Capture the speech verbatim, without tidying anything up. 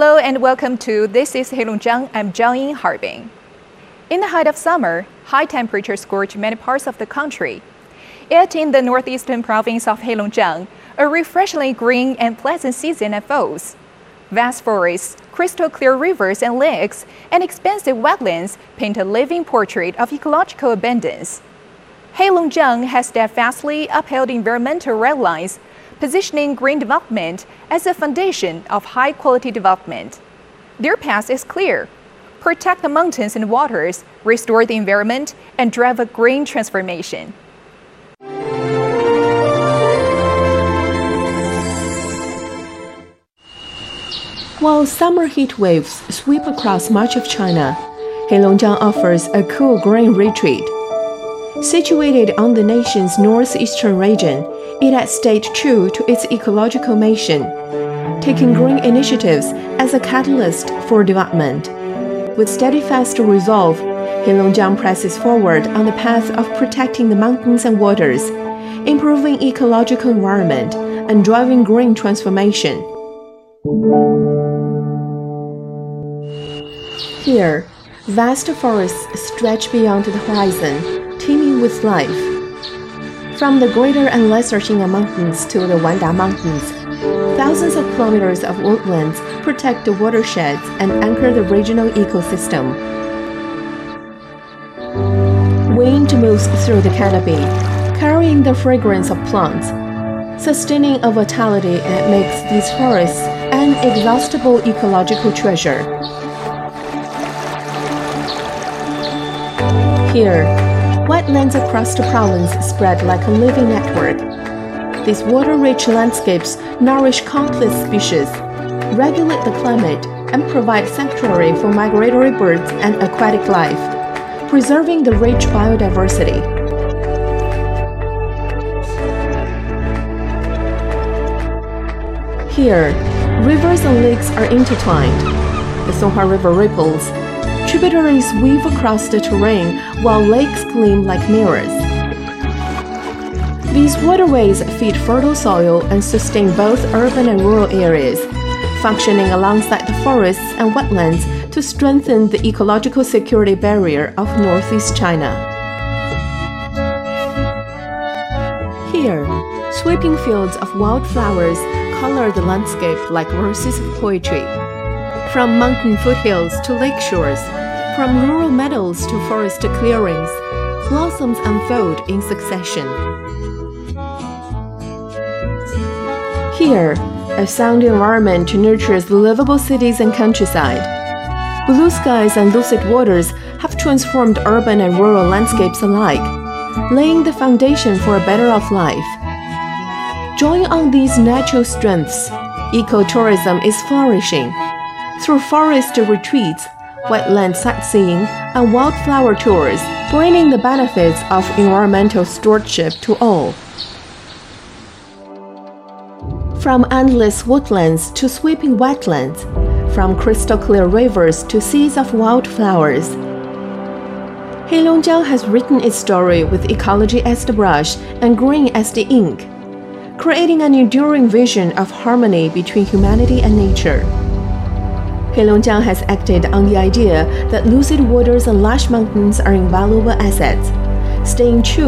Hello and welcome to This is Heilongjiang. I'm Zhang Ying Harbin. In the height of summer, high temperatures scorch many parts of the country. Yet in the northeastern province of Heilongjiang, a refreshingly green and pleasant season unfolds. Vast forests, crystal clear rivers and lakes, and expansive wetlands paint a living portrait of ecological abundance. Heilongjiang has steadfastly upheld environmental red lines, positioning green development as a foundation of high-quality development. Their path is clear: protect the mountains and waters, restore the environment, and drive a green transformation. While summer heat waves sweep across much of China, Heilongjiang offers a cool green retreat. Situated on the nation's northeastern region, it has stayed true to its ecological mission, taking green initiatives as a catalyst for development. With steadfast resolve, Heilongjiang presses forward on the path of protecting the mountains and waters, improving ecological environment, and driving green transformation. Here, vast forests stretch beyond the horizon, teeming with life. From the Greater and Lesser Xin'an Mountains to the Wanda Mountains, thousands of kilometers of woodlands protect the watersheds and anchor the regional ecosystem. Wind moves through the canopy, carrying the fragrance of plants, sustaining a vitality that makes these forests an inexhaustible ecological treasure. Here, wetlands across the province spread like a living network. These water-rich landscapes nourish countless species, regulate the climate, and provide sanctuary for migratory birds and aquatic life, preserving the rich biodiversity. Here, rivers and lakes are intertwined. The Songhua River ripples. Tributaries weave across the terrain while lakes gleam like mirrors. These waterways feed fertile soil and sustain both urban and rural areas, functioning alongside the forests and wetlands to strengthen the ecological security barrier of northeast China. Here, sweeping fields of wildflowers color the landscape like verses of poetry. From mountain foothills to lake shores, from rural meadows to forest clearings, blossoms unfold in succession. Here, a sound environment nurtures livable cities and countryside. Blue skies and lucid waters have transformed urban and rural landscapes alike, laying the foundation for a better of life. Drawing on these natural strengths, ecotourism is flourishing. Through forest retreats, wetland sightseeing, and wildflower tours, bringing the benefits of environmental stewardship to all. From endless woodlands to sweeping wetlands, from crystal clear rivers to seas of wildflowers, Heilongjiang has written its story with ecology as the brush and green as the ink, creating an enduring vision of harmony between humanity and nature. Heilongjiang has acted on the idea that lucid waters and lush mountains are invaluable assets, staying true